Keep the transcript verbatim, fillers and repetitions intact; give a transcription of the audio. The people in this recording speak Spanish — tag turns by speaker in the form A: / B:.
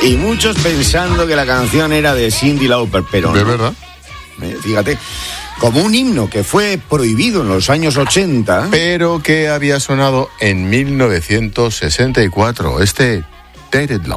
A: Y muchos pensando que la canción era de Cyndi Lauper, pero
B: ¿De
A: no.
B: verdad?
A: Eh, fíjate, como un himno que fue prohibido en los años ochenta.
B: Pero que había sonado en mil novecientos sesenta y cuatro, este Dated Love.